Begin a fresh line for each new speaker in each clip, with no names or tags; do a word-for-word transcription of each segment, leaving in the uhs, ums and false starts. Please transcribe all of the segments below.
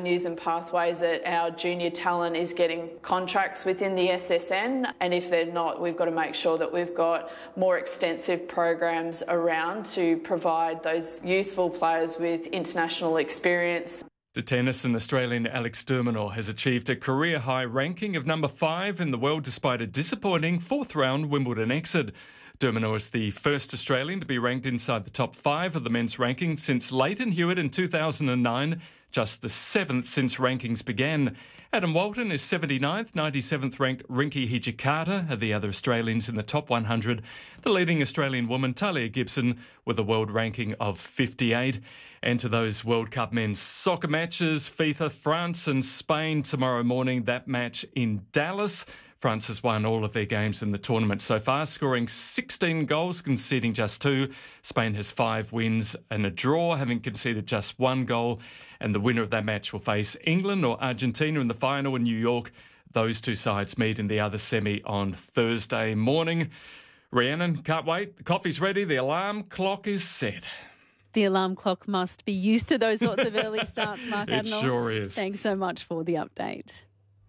avenues and pathways that our junior talent is getting contracts within the S S N, and if they're not, we've got to make sure that we've got more extensive programs around to provide those youthful players with international experience.
To tennis, and Australian Alex de Minaur has achieved a career-high ranking of number five in the world despite a disappointing fourth-round Wimbledon exit. De Minaur is the first Australian to be ranked inside the top five of the men's ranking since Leighton Hewitt in two thousand nine, just the seventh since rankings began. Adam Walton is seventy-ninth, ninety-seventh ranked Rinky Hijikata are the other Australians in the top one hundred. The leading Australian woman, Talia Gibson, with a world ranking of fifty-eight. And to those World Cup men's soccer matches, FIFA, France and Spain tomorrow morning. That match in Dallas. France has won all of their games in the tournament so far, scoring sixteen goals, conceding just two. Spain has five wins and a draw, having conceded just one goal. And the winner of that match will face England or Argentina in the final in New York. Those two sides meet in the other semi on Thursday morning. Rhiannon, can't wait. The coffee's ready. The alarm clock is set.
The alarm clock must be used to those sorts of early starts, Mark Admiral.
It sure is.
Thanks so much for the update.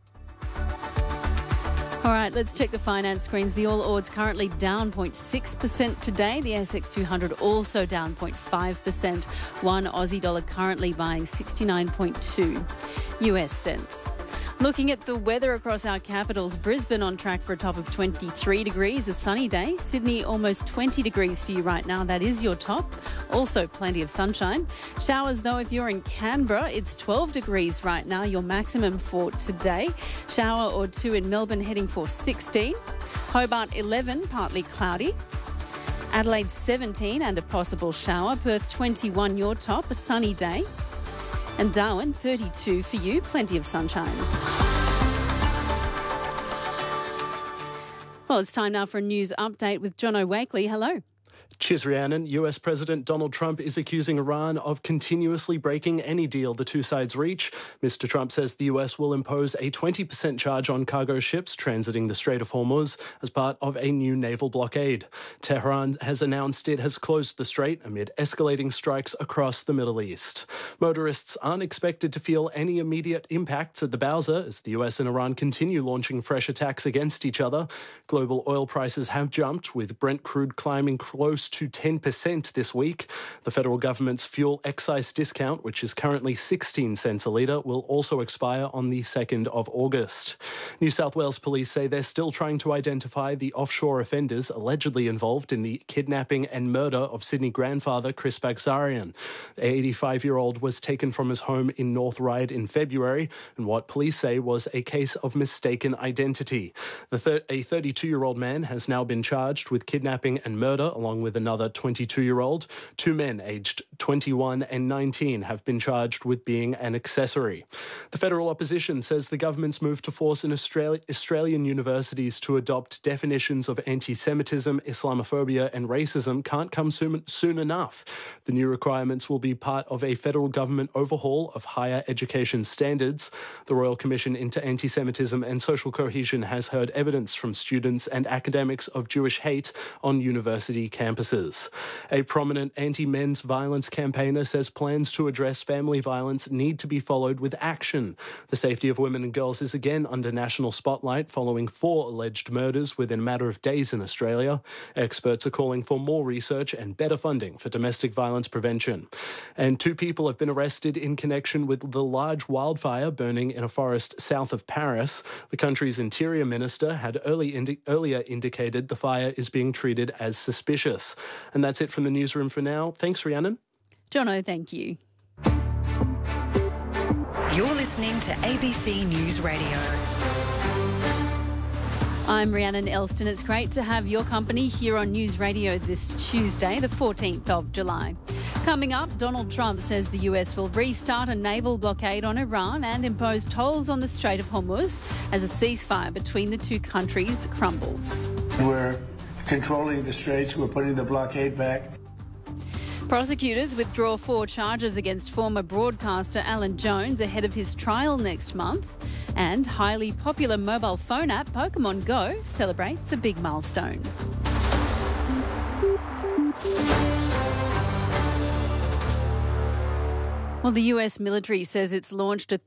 All right, let's check the finance screens. The All Ords currently down zero point six percent today. The A S X two hundred also down zero point five percent. One Aussie dollar currently buying sixty-nine point two U S cents. Looking at the weather across our capitals, Brisbane on track for a top of twenty-three degrees, a sunny day. Sydney almost twenty degrees for you right now. That is your top. Also plenty of sunshine. Showers though if you're in Canberra, it's twelve degrees right now, your maximum for today. Shower or two in Melbourne heading for sixteen. Hobart eleven, partly cloudy. Adelaide seventeen and a possible shower. Perth twenty-one your top, a sunny day. And Darwin, thirty-two for you, plenty of sunshine. Well, it's time now for a news update with John O'Wakely. Hello.
Cheers, Rhiannon. U S President Donald Trump is accusing Iran of continuously breaking any deal the two sides reach. Mister Trump says the U S will impose a twenty percent charge on cargo ships transiting the Strait of Hormuz as part of a new naval blockade. Tehran has announced it has closed the strait amid escalating strikes across the Middle East. Motorists aren't expected to feel any immediate impacts at the Bowser as the U S and Iran continue launching fresh attacks against each other. Global oil prices have jumped, with Brent crude climbing close to ten percent this week. The federal government's fuel excise discount, which is currently sixteen cents a litre, will also expire on the second of August. New South Wales police say they're still trying to identify the offshore offenders allegedly involved in the kidnapping and murder of Sydney grandfather Chris Bagzarian. The eighty-five-year-old was taken from his home in North Ryde in February, and what police say was a case of mistaken identity. The thir- a thirty-two-year-old man has now been charged with kidnapping and murder, along with another twenty-two-year-old. Two men aged twenty-one and nineteen have been charged with being an accessory. The federal opposition says the government's move to force in Australia, Australian universities to adopt definitions of anti-Semitism, Islamophobia and racism can't come soon, soon enough. The new requirements will be part of a federal government overhaul of higher education standards. The Royal Commission into Anti-Semitism and Social Cohesion has heard evidence from students and academics of Jewish hate on university campuses. A prominent anti-men's violence campaigner says plans to address family violence need to be followed with action. The safety of women and girls is again under national spotlight following four alleged murders within a matter of days in Australia. Experts are calling for more research and better funding for domestic violence prevention. And two people have been arrested in connection with the large wildfire burning in a forest south of Paris. The country's interior minister had early indi- earlier indicated the fire is being treated as suspicious. And that's it from the newsroom for now. Thanks, Rhiannon.
Jono, thank you.
You're listening to A B C News Radio.
I'm Rhiannon Elston. It's great to have your company here on News Radio this Tuesday, the fourteenth of July. Coming up, Donald Trump says the U S will restart a naval blockade on Iran and impose tolls on the Strait of Hormuz as a ceasefire between the two countries crumbles.
We're controlling the straits. We're putting the blockade back.
Prosecutors withdraw four charges against former broadcaster Alan Jones ahead of his trial next month. And highly popular mobile phone app Pokemon Go celebrates a big milestone. Well, the U S military says it's launched a